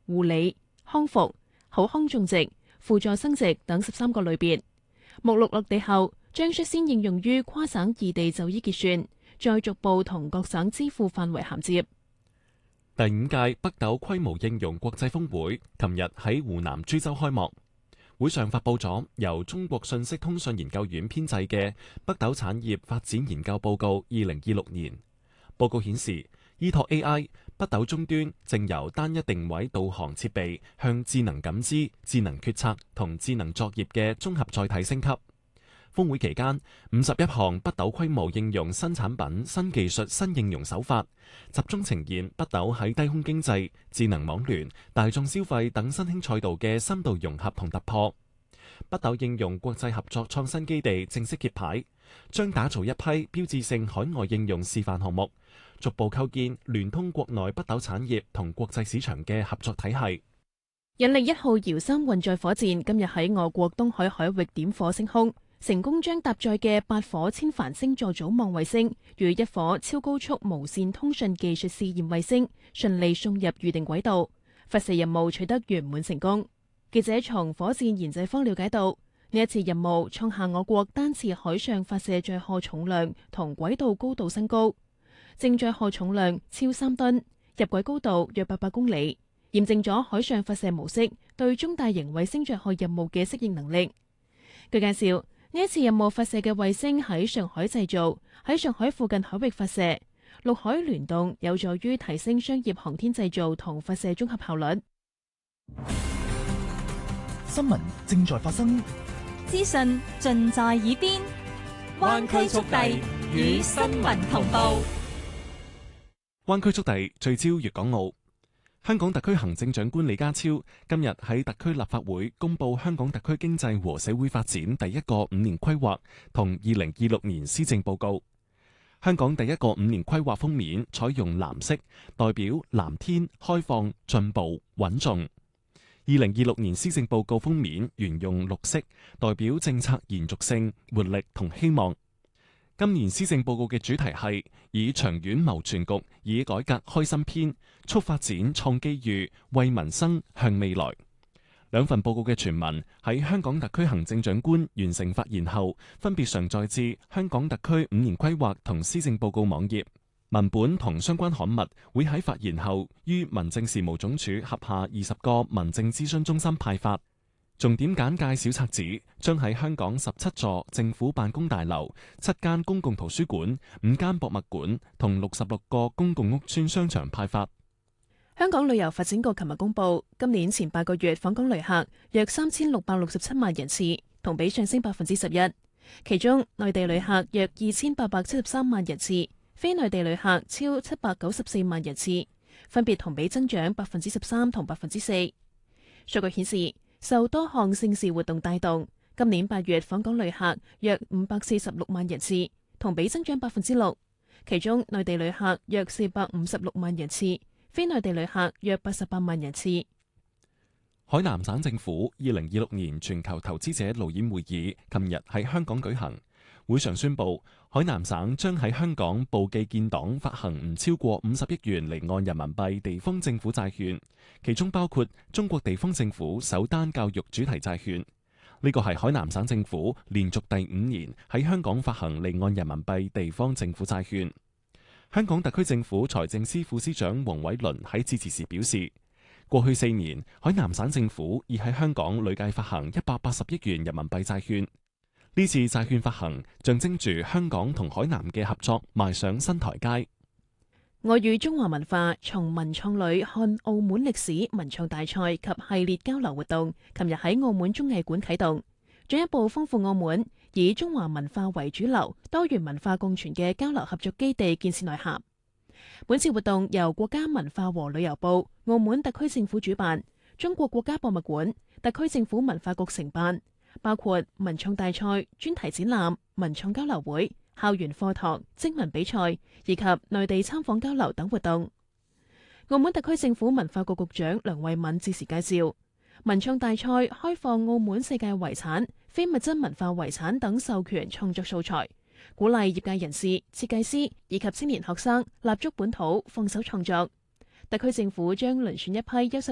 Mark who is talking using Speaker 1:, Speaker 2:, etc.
Speaker 1: 護理、康復、口腔種植、輔助生殖等13個類別。目錄落地後，將率先應用於跨省異地就醫結算，再逐步同各省支付範圍銜接。
Speaker 2: 第5屆北斗規模應用國際峰會琴日喺湖南株洲開幕，會上發佈咗由中國信息通訊研究院編製嘅北斗產業發展研究報告2026年。報告顯示，依託 AI， 北斗終端正由單一定位導航設備向智能感知、智能決策同智能作業嘅綜合載體升級。峰會期間，51項北斗規模應用新產品、新技術、新應用手法，集中呈現北斗喺低空經濟、智能網聯、大眾消費等新興賽道嘅深度融合同突破。北斗應用國際合作創新基地正式揭牌，將打造一批標誌性海外應用示範項目，逐步構建聯通國內北斗產業同國際市場嘅合作體系。
Speaker 1: 引力1號遙3運載火箭今日喺俄國東海海域點火升空，成功將搭載嘅8顆千帆星座組望衛星與1顆超高速無線通訊技術試驗衛星順利送入預定軌道，發射任務取得圓滿成功。記者從火箭研製方了解到，呢一次任務創下我國單次海上發射載荷重量同軌道高度新高，正載荷重量超3噸，入軌高度約800公里，驗證咗海上發射模式對中大型衛星載荷任務嘅適應能力。據介紹，呢一次任務發射嘅衛星喺上海製造，喺上海附近海域發射，陸海聯動有助於提升商業航天製造同發射綜合效率。
Speaker 3: 新聞正在發生，
Speaker 4: 資訊盡在耳邊，灣區速遞與新聞同步。
Speaker 2: 灣區速遞聚焦粵港澳。香港特區行政長官李家超今日喺特區立法會公布香港特區經濟和社會發展第一個5年規劃同2026年施政報告。香港第一個5年規劃封面採用藍色，代表藍天、開放、進步、穩重。2026年施政報告封面沿用綠色，代表政策延續性、活力同希望。今年施政報告嘅主題係以長遠謀全局，以改革開新篇，促發展創機遇，為民生向未來。兩份報告嘅全文喺香港特區行政長官完成發言後，分別上載至香港特區5年規劃同施政報告網頁。文本同相關刊物會喺發言後於民政事務總署轄下20個民政諮詢中心派發。重點簡介小冊子將喺香港17座政府辦公大樓、7間公共圖書館、5間博物館同66個公共屋邨商場派發。
Speaker 1: 香港旅遊發展局琴日公布，今年前8個月訪港旅客約3667萬人次，同比上升11%。其中內地旅客約2873萬人次，非內地旅客超794萬人次，分別同比增長13%同4%。數據顯示，受多項盛事活動帶動，今年8月訪港旅客約546萬人次，同比增長6%。其中內地旅客約456萬人次，非內地旅客約88萬人次。
Speaker 2: 海南省政府2026年全球投資者路演會議琴日喺香港舉行，會上宣布海南省將喺香港報記建黨發行唔超過50億元離岸人民幣地方政府債券，其中包括中國地方政府首單教育主題債券。呢個係海南省政府連續第5年喺香港發行離岸人民幣地方政府債券。香港特區政府財政司副司長黃偉綸喺致辭時表示，過去4年，海南省政府已喺香港累計發行180億元人民幣債券。呢次債券發行象徵住香港同海南嘅合作邁上新台階。
Speaker 1: 愛與中華文化從文創旅看澳門歷史文創大賽及系列交流活動，琴日喺澳門綜藝館啟動，進一步豐富澳門以中華文化為主流、多元文化共存嘅交流合作基地建設內涵。本次活動由國家文化和旅遊部、澳門特區政府主辦，中國國家博物館、特區政府文化局承辦，包括文創大賽、專題展覽、文創交流會、校園課堂、徵文比賽以及內地參訪交流等活動。澳門特區政府文化局局長梁慧敏致辭介紹，文創大賽開放澳門世界遺產、非物質文化遺產等授權創作素材，鼓勵業界人士、設計師以及青年學生立足本土，放手創作。特區政府將遴選一批優秀